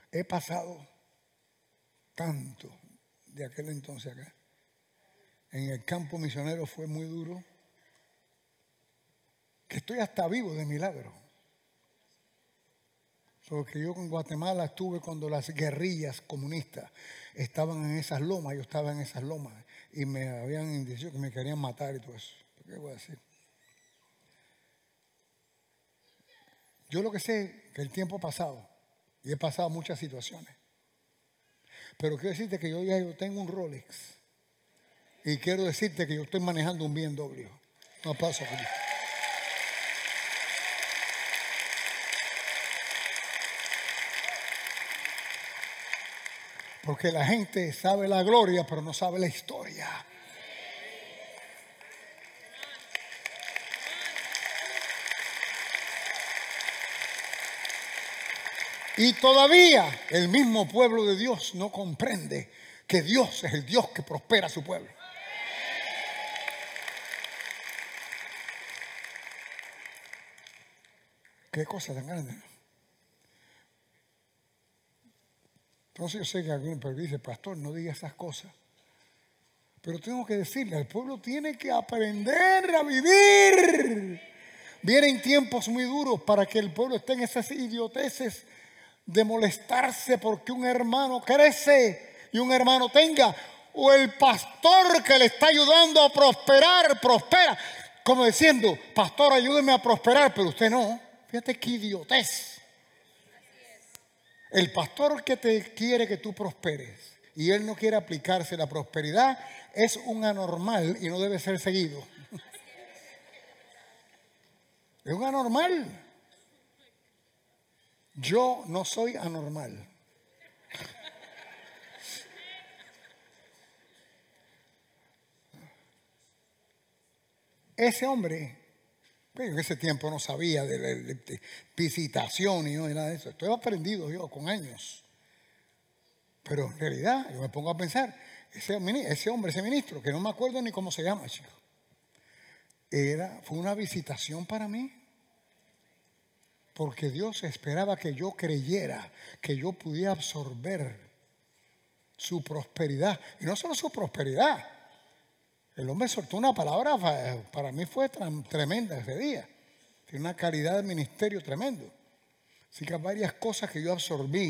He pasado tanto de aquel entonces acá. En el campo misionero fue muy duro, que estoy hasta vivo de milagro. Porque yo en Guatemala estuve cuando las guerrillas comunistas estaban en esas lomas, yo estaba en esas lomas y me habían dicho que me querían matar y todo eso. ¿Qué voy a decir? Yo lo que sé es que el tiempo ha pasado y he pasado muchas situaciones. Pero quiero decirte que yo tengo un Rolex y quiero decirte que yo estoy manejando un BMW. No pasa por eso. Porque la gente sabe la gloria, pero no sabe la historia. Y todavía el mismo pueblo de Dios no comprende que Dios es el Dios que prospera a su pueblo. Qué cosa tan grande. Entonces yo sé que alguien dice, pastor, no diga esas cosas. Pero tengo que decirle, el pueblo tiene que aprender a vivir. Vienen tiempos muy duros para que el pueblo esté en esas idioteces de molestarse porque un hermano crece y un hermano tenga. O el pastor que le está ayudando a prosperar, prospera. Como diciendo, pastor, ayúdeme a prosperar, pero usted no. Fíjate qué idiotez. El pastor que te quiere que tú prosperes y él no quiere aplicarse la prosperidad es un anormal y no debe ser seguido. Es un anormal. Yo no soy anormal. Ese hombre, en ese tiempo no sabía de visitación y no de nada de eso. Estoy aprendido yo con años. Pero en realidad yo me pongo a pensar, ese hombre, ese ministro, que no me acuerdo ni cómo se llama, chico, fue una visitación para mí. Porque Dios esperaba que yo creyera, que yo pudiera absorber su prosperidad. Y no solo su prosperidad. El hombre soltó una palabra, para mí fue tremenda ese día. Tiene una calidad de ministerio tremendo. Así que varias cosas que yo absorbí,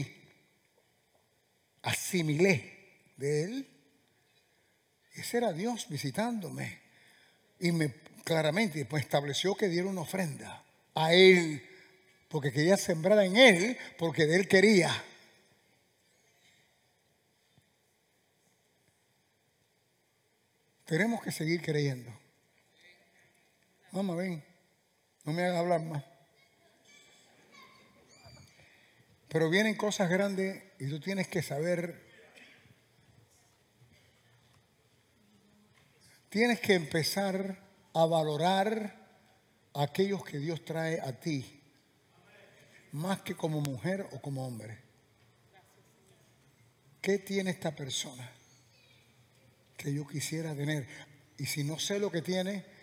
asimilé de él. Ese era Dios visitándome. Y claramente pues, estableció que diera una ofrenda a él. Porque quería sembrar en él, porque de él quería. Tenemos que seguir creyendo. Mamá, ven, no me hagas hablar más. Pero vienen cosas grandes y tú tienes que saber. Tienes que empezar a valorar a aquellos que Dios trae a ti. Más que como mujer o como hombre. ¿Qué tiene esta persona que yo quisiera tener? Y si no sé lo que tiene,